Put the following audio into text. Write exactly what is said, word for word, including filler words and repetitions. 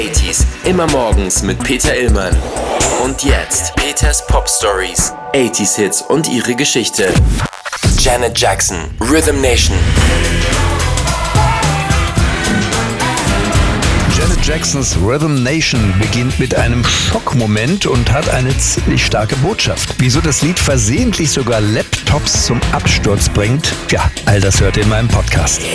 achtziger, immer morgens mit Peter Illmann. Und jetzt Peters Pop Stories, achtziger Hits und ihre Geschichte. Janet Jackson, Rhythm Nation. Janet Jacksons Rhythm Nation beginnt mit einem Schockmoment und hat eine ziemlich starke Botschaft. Wieso das Lied versehentlich sogar Laptops zum Absturz bringt? Ja, all das hört ihr in meinem Podcast.